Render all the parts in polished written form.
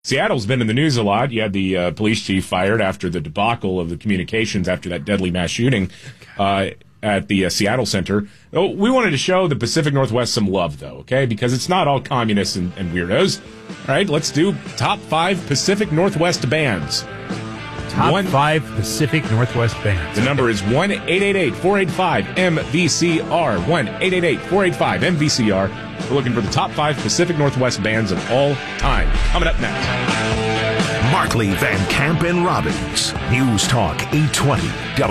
Seattle's been in the news a lot. You had the police chief fired after the debacle of the communications after that deadly mass shooting at the Seattle Center. Oh, we wanted to show the Pacific Northwest some love, though, okay? Because it's not all communists and weirdos. All right, let's do top 5 Pacific Northwest bands. Top 5 Pacific Northwest bands. The number is 1-888-485-MVCR. 1-888-485-MVCR. We're looking for the top 5 Pacific Northwest bands of all time. Coming up next. Markley, Van Camp, and Robbins. News Talk 820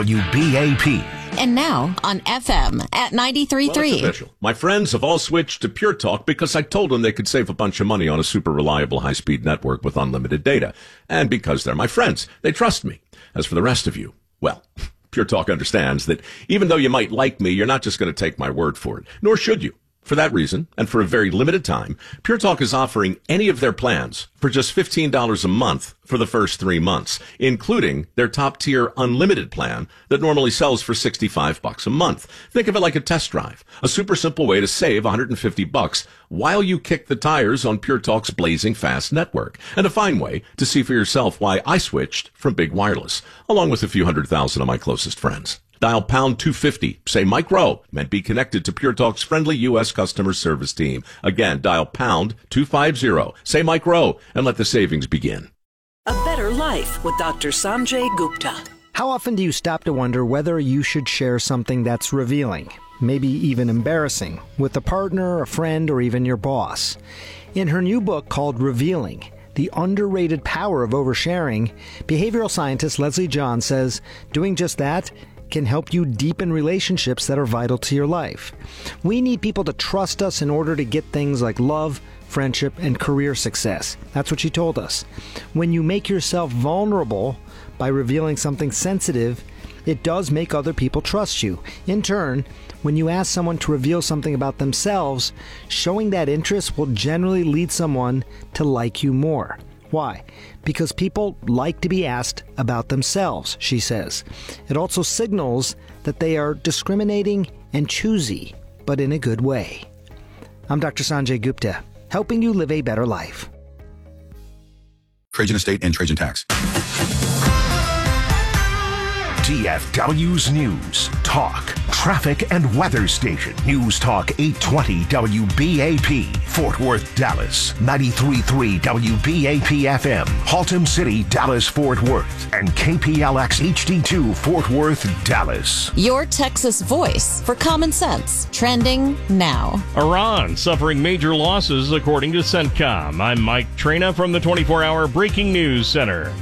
WBAP. And now on FM at 93.3. Well, it's official. My friends have all switched to Pure Talk because I told them they could save a bunch of money on a super reliable high-speed network with unlimited data. And because they're my friends, they trust me. As for the rest of you, well, Pure Talk understands that even though you might like me, you're not just going to take my word for it. Nor should you. For that reason, and for a very limited time, Pure Talk is offering any of their plans for just $15 a month for the first 3 months, including their top-tier unlimited plan that normally sells for $65 a month. Think of it like a test drive, a super simple way to save $150 while you kick the tires on Pure Talk's blazing fast network, and a fine way to see for yourself why I switched from Big Wireless, along with a few 100,000 of my closest friends. Dial pound 250, say Mike Rowe, and be connected to Pure Talk's friendly U.S. customer service team. Again, dial pound 250, say Mike Rowe, and let the savings begin. A Better Life with Dr. Sanjay Gupta. How often do you stop to wonder whether you should share something that's revealing, maybe even embarrassing, with a partner, a friend, or even your boss? In her new book called Revealing, The Underrated Power of Oversharing, behavioral scientist Leslie John says doing just that can help you deepen relationships that are vital to your life. We need people to trust us in order to get things like love, friendship, and career success. That's what she told us. When you make yourself vulnerable by revealing something sensitive, it does make other people trust you. In turn, when you ask someone to reveal something about themselves, showing that interest will generally lead someone to like you more. Why? Because people like to be asked about themselves, she says. It also signals that they are discriminating and choosy, but in a good way. I'm Dr. Sanjay Gupta, helping you live a better life. Trajan Estate and Trajan Tax. DFW's News, Talk, Traffic and Weather Station. News Talk 820 WBAP. Fort Worth, Dallas. 93.3 WBAP FM. Haltom City, Dallas, Fort Worth. And KPLX HD2, Fort Worth, Dallas. Your Texas voice for common sense. Trending now. Iran suffering major losses according to CENTCOM. I'm Mike Trina from the 24-hour Breaking News Center.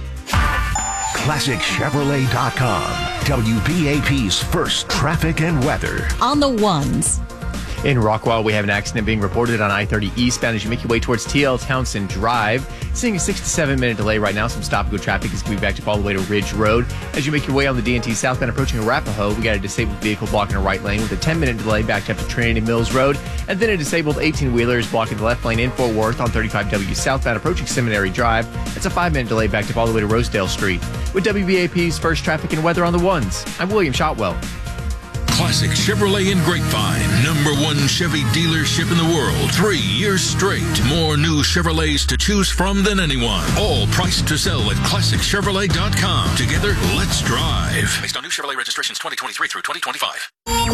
ClassicChevrolet.com. WBAP's first traffic and weather. On the ones. In Rockwall, we have an accident being reported on I-30 eastbound as you make your way towards TL Townsend Drive. Seeing a 6 to 7 minute delay right now. Some stop-and-go traffic is coming back up all the way to Ridge Road. As you make your way on the D&T southbound approaching Arapahoe, we got a disabled vehicle blocking a right lane with a 10-minute delay backed up to Trinity Mills Road. And then a disabled 18-wheeler is blocking the left lane in Fort Worth on 35W southbound approaching Seminary Drive. It's a 5-minute delay backed up all the way to Rosedale Street. With WBAP's first traffic and weather on the ones, I'm William Shotwell. Classic Chevrolet in Grapevine, #1 Chevy dealership in the world. 3 years straight. More new Chevrolets to choose from than anyone. All priced to sell at ClassicChevrolet.com. Together, let's drive. Based on new Chevrolet registrations 2023 through 2025.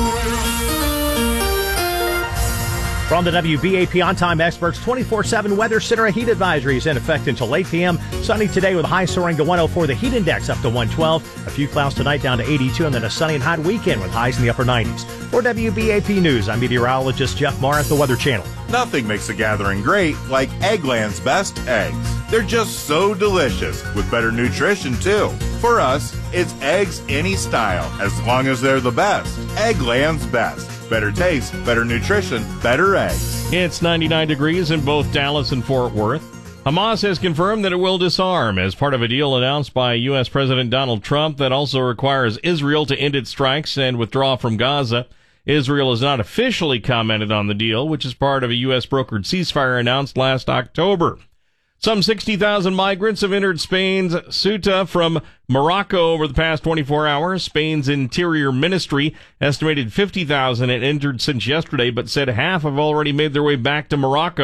From the WBAP On-Time Experts 24/7 Weather Center, a heat advisory is in effect until 8 p.m. Sunny today with a high soaring to 104. The heat index up to 112. A few clouds tonight down to 82, and then a sunny and hot weekend with highs in the upper 90s. For WBAP News, I'm meteorologist Jeff Marr at the Weather Channel. Nothing makes a gathering great like Eggland's best eggs. They're just so delicious, with better nutrition too. For us, it's eggs any style, as long as they're the best. Eggland's best. Better taste, better nutrition, better eggs. It's 99 degrees in both Dallas and Fort Worth. Hamas has confirmed that it will disarm as part of a deal announced by U.S. President Donald Trump that also requires Israel to end its strikes and withdraw from Gaza. Israel has not officially commented on the deal, which is part of a U.S. brokered ceasefire announced last October. Some 60,000 migrants have entered Spain's Ceuta from Morocco over the past 24 hours. Spain's Interior Ministry estimated 50,000 had entered since yesterday, but said half have already made their way back to Morocco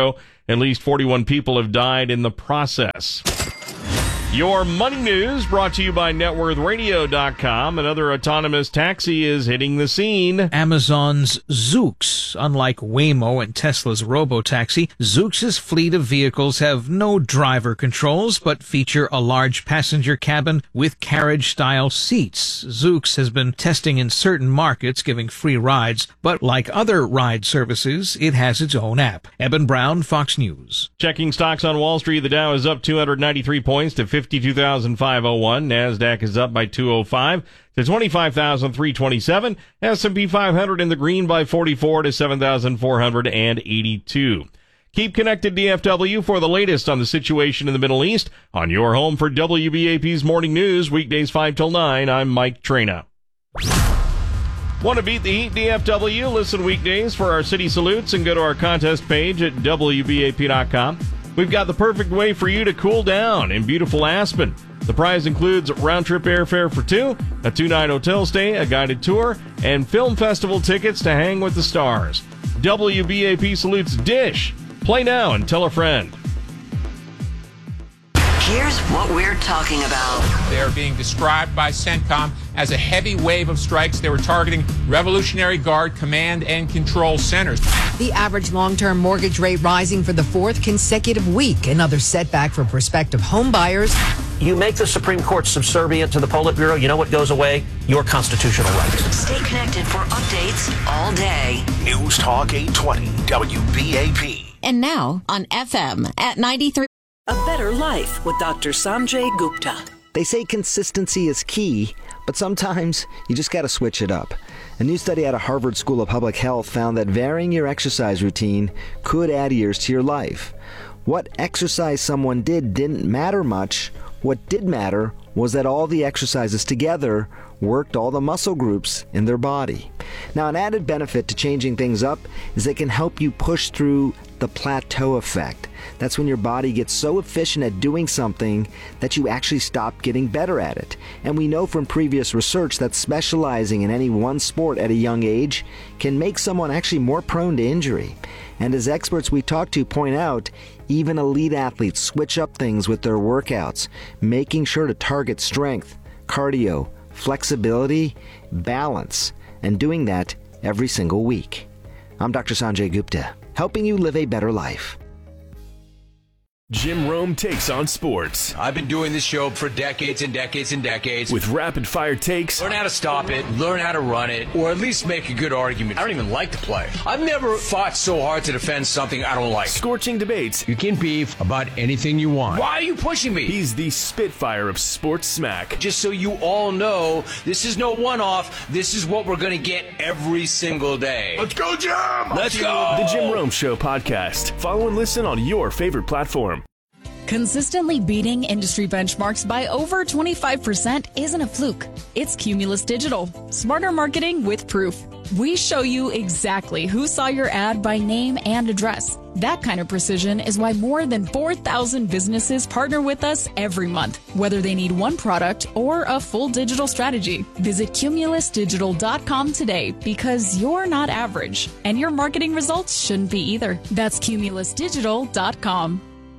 At least 41 people have died in the process. Your money news brought to you by NetworthRadio.com. Another autonomous taxi is hitting the scene. Amazon's Zoox. Unlike Waymo and Tesla's Robotaxi, Zoox's fleet of vehicles have no driver controls, but feature a large passenger cabin with carriage-style seats. Zoox has been testing in certain markets, giving free rides, but like other ride services, it has its own app. Eben Brown, Fox News. Checking stocks on Wall Street, the Dow is up 293 points to 52,501. NASDAQ is up by 205 to 25,327. S&P 500 in the green by 44 to 7,482. Keep connected, DFW, for the latest on the situation in the Middle East on your home for WBAP's Morning News, weekdays 5 till 9. I'm Mike Trina. Want to beat the heat, DFW? Listen weekdays for our city salutes and go to our contest page at WBAP.com. We've got the perfect way for you to cool down in beautiful Aspen. The prize includes round-trip airfare for two, a two-night hotel stay, a guided tour, and film festival tickets to hang with the stars. WBAP salutes Dish. Play now and tell a friend. Here's what we're talking about. They are being described by CENTCOM as a heavy wave of strikes. They were targeting Revolutionary Guard command and control centers. The average long-term mortgage rate rising for the fourth consecutive week. Another setback for prospective home buyers. You make the Supreme Court subservient to the Politburo, you know what goes away? Your constitutional rights. Stay connected for updates all day. News Talk 820 WBAP. And now on FM at 93. A Better Life with Dr. Sanjay Gupta. They say consistency is key, but sometimes you just got to switch it up. A new study out of Harvard School of Public Health found that varying your exercise routine could add years to your life. What exercise someone did didn't matter much. What did matter was that all the exercises together worked all the muscle groups in their body. Now, an added benefit to changing things up is they can help you push through the plateau effect. That's when your body gets so efficient at doing something that you actually stop getting better at it. And we know from previous research that specializing in any one sport at a young age can make someone actually more prone to injury. And as experts we talk to point out, even elite athletes switch up things with their workouts, making sure to target strength, cardio, flexibility, balance, and doing that every single week. I'm Dr. Sanjay Gupta, helping you live a better life. Jim Rome takes on sports. I've been doing this show for decades and decades and decades. With rapid-fire takes. Learn how to stop it, learn how to run it, or at least make a good argument. I don't even like to play. I've never fought so hard to defend something I don't like. Scorching debates. You can beef about anything you want. Why are you pushing me? He's the Spitfire of sports smack. Just so you all know, this is no one-off. This is what we're going to get every single day. Let's go, Jim! Let's go! The Jim Rome Show podcast. Follow and listen on your favorite platform. Consistently beating industry benchmarks by over 25% isn't a fluke. It's Cumulus Digital. Smarter marketing with proof. We show you exactly who saw your ad by name and address. That kind of precision is why more than 4,000 businesses partner with us every month, whether they need one product or a full digital strategy. Visit cumulusdigital.com today because you're not average, and your marketing results shouldn't be either. That's cumulusdigital.com.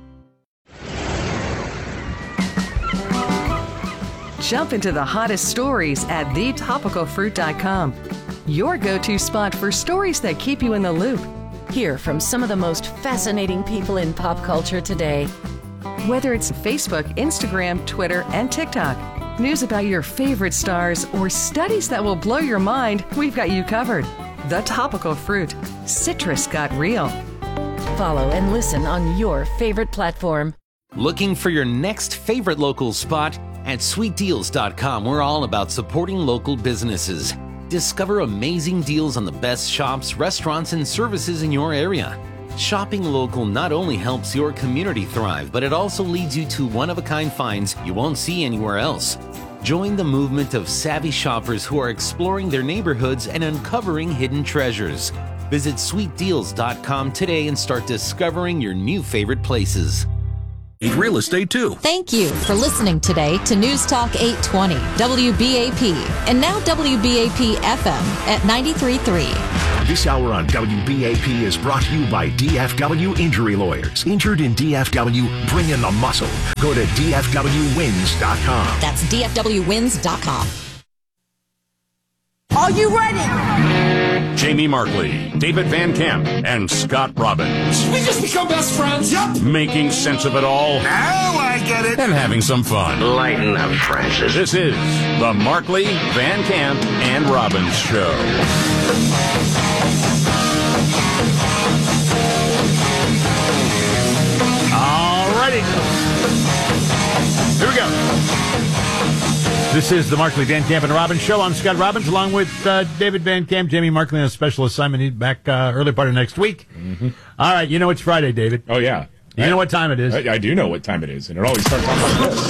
Jump into the hottest stories at thetopicalfruit.com. Your go-to spot for stories that keep you in the loop. Hear from some of the most fascinating people in pop culture today. Whether it's Facebook, Instagram, Twitter, and TikTok, news about your favorite stars, or studies that will blow your mind, we've got you covered. The Topical Fruit. Citrus got real. Follow and listen on your favorite platform. Looking for your next favorite local spot? At sweetdeals.com, we're all about supporting local businesses. Discover amazing deals on the best shops, restaurants, and services in your area. Shopping local not only helps your community thrive, but it also leads you to one-of-a-kind finds you won't see anywhere else. Join the movement of savvy shoppers who are exploring their neighborhoods and uncovering hidden treasures. Visit sweetdeals.com today and start discovering your new favorite places. Real estate too. Thank you for listening today to News Talk 820 WBAP and now WBAP FM at 93.3. This hour on WBAP is brought to you by DFW Injury Lawyers. Injured in DFW, bring in the muscle. Go to DFWWins.com. That's DFWWins.com. Are you ready? Jamie Markley, David Van Camp, and Scott Robbins. We just become best friends. Yep. Making sense of it all. Now I get it. And having some fun. Lighten up, Francis. This is the Markley, Van Camp, and Robbins Show. All righty. Here we go. This is the Markley, Van Camp, and Robbins Show. I'm Scott Robbins, along with David Van Camp, Jamie Markley on a special assignment. He's back early part of next week. Mm-hmm. All right, you know it's Friday, David. Oh, yeah. You know what time it is? I do know what time it is, and it always starts off like this.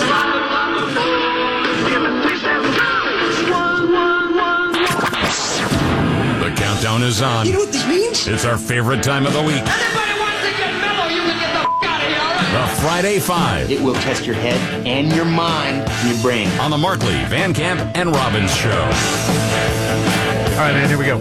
The countdown is on. You know what this means? It's our favorite time of the week. Anybody wants to get mellow, you can get the f*** out of here, all right? The Friday Five. It will test your head and your mind and your brain. On the Markley, Van Camp, and Robbins Show. All right, man, here we go.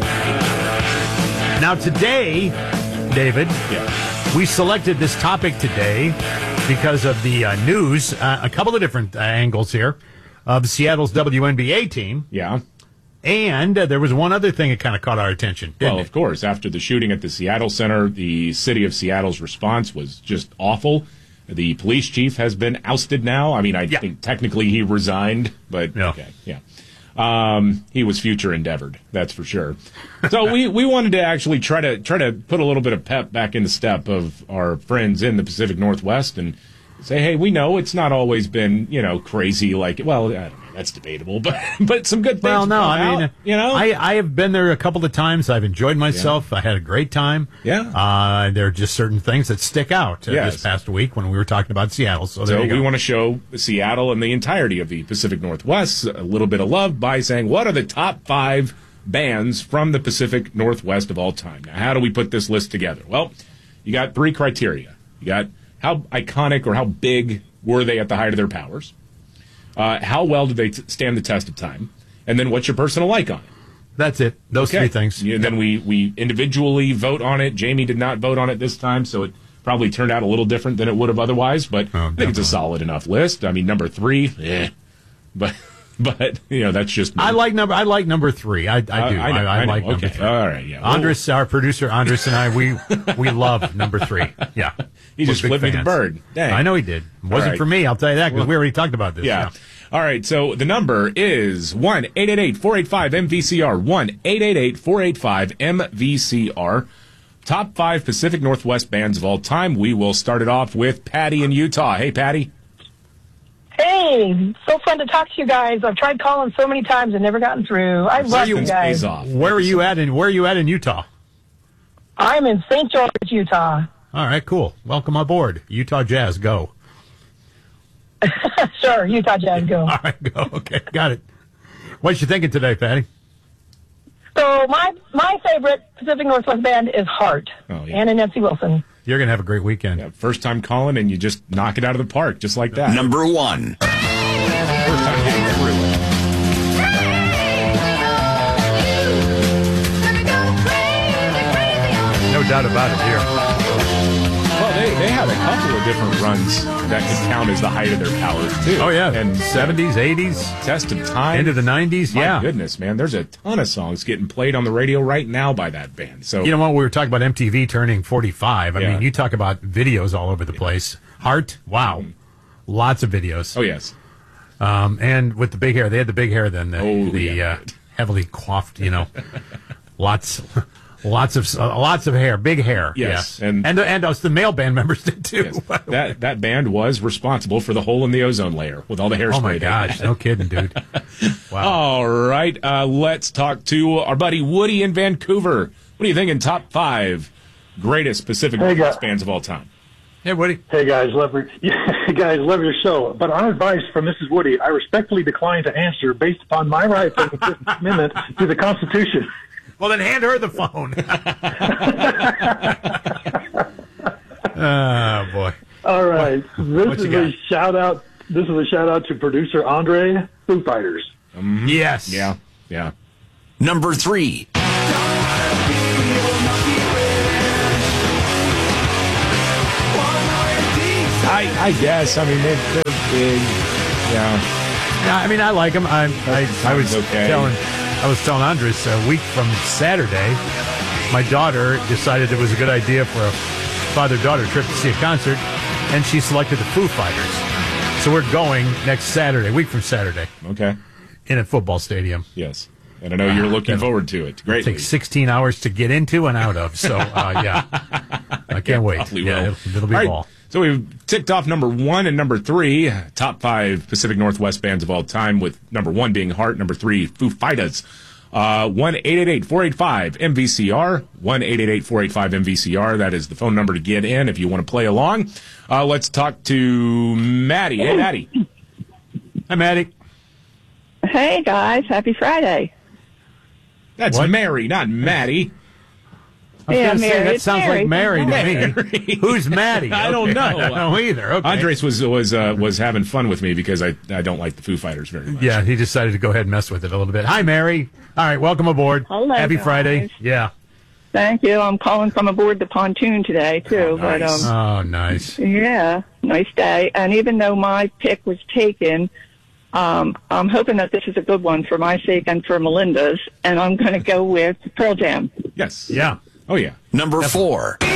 Now, today, David, we selected this topic today because of the news, a couple of different angles here of Seattle's WNBA team. Yeah. And there was one other thing that kind of caught our attention, didn't Well, it? of course. After the shooting at the Seattle Center, the city of Seattle's response was just awful. The police chief has been ousted now. I mean, I think technically he resigned, but okay, he was future endeavored, that's for sure. So we wanted to actually try to put a little bit of pep back in the step of our friends in the Pacific Northwest and say, hey, we know it's not always been, crazy like, well, I don't know, that's debatable, but some good things. Well, no, I mean, out, I have been there a couple of times. I've enjoyed myself. I had a great time. Yeah. There are just certain things that stick out this past week when we were talking about Seattle. So there you go. We want to show Seattle and the entirety of the Pacific Northwest a little bit of love by saying, what are the top 5 bands from the Pacific Northwest of all time? Now, how do we put this list together? Well, you got 3 criteria. You got how iconic or how big were they at the height of their powers? How well did they stand the test of time? And then what's your personal like on it? That's it. Those 3 things. Yeah, then we individually vote on it. Jamie did not vote on it this time, so it probably turned out a little different than it would have otherwise. But I think it's a solid enough list. I mean, number 3, but that's just me. I like number 3. I do. I like number 3. All right, yeah. Andres, our producer, Andres and I, we love number 3. Yeah. He just flipped me the bird. Dang. I know he did. Wasn't for me, I'll tell you that, because we already talked about this. Yeah. All right, so the number is 1-888-485-MVCR, 1-888-485-MVCR. Top 5 Pacific Northwest bands of all time. We will start it off with Patty in Utah. Hey, Patty. Hey, so fun to talk to you guys. I've tried calling so many times and never gotten through. I love you guys. Where are you at in Utah? I'm in St. George, Utah. All right, cool. Welcome aboard. Utah Jazz, go. Sure, Utah Jazz, go. All right, go. Okay, got it. What you thinking today, Patty? So my favorite Pacific Northwest band is Heart. Oh, yeah. Anna Nancy Wilson. You're going to have a great weekend. Yeah, first time calling, and you just knock it out of the park, just like that. Number 1. First time getting through it. No doubt about it here. Well, they had a couple of different runs that could count as the height of their powers, too. Oh, yeah. And 70s, 80s. Test of Time. Into the 90s, My goodness, man. There's a ton of songs getting played on the radio right now by that band. So you know what? We were talking about MTV turning 45. I mean, you talk about videos all over the place. Heart, wow. Lots of videos. Oh, yes. And with the big hair. They had the big hair then. The heavily coiffed, lots of hair, big hair. Yes. And us, the male band members did too. Yes. That band was responsible for the hole in the ozone layer with all the hairspray. Oh my gosh, no kidding, dude. Wow. All right, let's talk to our buddy Woody in Vancouver. What are you thinking? Top 5 greatest Pacific Northwest bands of all time. Hey, Woody. Hey, guys, love your show. But on advice from Mrs. Woody, I respectfully decline to answer based upon my right to the Fifth Amendment to the Constitution. Well, then hand her the phone. Oh, boy. All right. This is a shout out to producer Andre, Foo Fighters. Yes. Yeah. Number 3. I guess. I mean, they're big. Yeah. Yeah, I mean, I like them. I was okay. I was telling Andres a week from Saturday, my daughter decided it was a good idea for a father-daughter trip to see a concert, and she selected the Foo Fighters. So we're going next Saturday, a week from Saturday. Okay. In a football stadium. Yes. And I know you're looking forward to it. Greatly. It takes 16 hours to get into and out of. So, yeah. I can't wait. Yeah, it'll be ball. So we've ticked off number 1 and number 3, top 5 Pacific Northwest bands of all time, with number 1 being Heart, number 3, Foo Fighters. 1-888-485-MVCR, 1-888-485-MVCR. That is the phone number to get in if you want to play along. Let's talk to Maddie. Hey, Maddie. Hi, Maddie. Hey, guys. Happy Friday. That's Mary, not Maddie. I was going to say, that sounds like Mary to Mary. me. Who's Maddie? I don't know. I don't know either. Okay. Andres was having fun with me because I don't like the Foo Fighters very much. Yeah, he decided to go ahead and mess with it a little bit. Hi, Mary. All right, welcome aboard. Hello, Happy guys. Friday. Yeah. Thank you. I'm calling from aboard the pontoon today, too. Nice. Nice. Yeah, nice day. And even though my pick was taken, I'm hoping that this is a good one for my sake and for Melinda's, and I'm going to go with Pearl Jam. Yes. Yeah. Oh, yeah. Number 4.